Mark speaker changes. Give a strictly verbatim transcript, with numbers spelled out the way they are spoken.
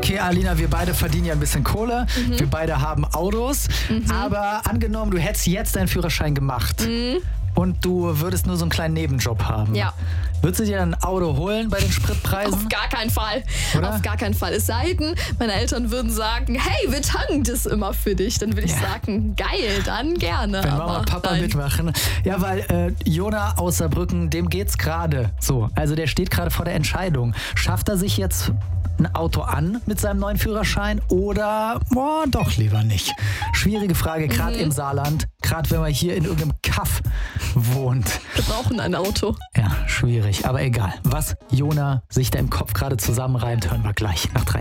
Speaker 1: Okay, Alina, wir beide verdienen ja ein bisschen Kohle. Mhm. Wir beide haben Autos. Mhm. Aber angenommen, du hättest jetzt deinen Führerschein gemacht. Mhm. Und du würdest nur so einen kleinen Nebenjob haben.
Speaker 2: Ja.
Speaker 1: Würdest du dir ein Auto holen bei den Spritpreisen?
Speaker 2: Auf gar keinen Fall.
Speaker 1: Oder?
Speaker 2: Auf gar keinen Fall. Es sei denn, meine Eltern würden sagen, hey, wir tanken das immer für dich. Dann würde ich ja. sagen, geil, dann gerne.
Speaker 1: Wenn Mama und Papa nein. mitmachen. Ja, weil äh, Jona aus Saarbrücken, dem geht's gerade so. Also der steht gerade vor der Entscheidung. Schafft er sich jetzt ein Auto an mit seinem neuen Führerschein oder boah, doch lieber nicht? Schwierige Frage, gerade mhm. im Saarland. Gerade wenn man hier in irgendeinem Kaff wohnt.
Speaker 2: Wir brauchen ein Auto.
Speaker 1: Ja, schwierig. Aber egal. Was Jona sich da im Kopf gerade zusammenreimt, hören wir gleich nach drei.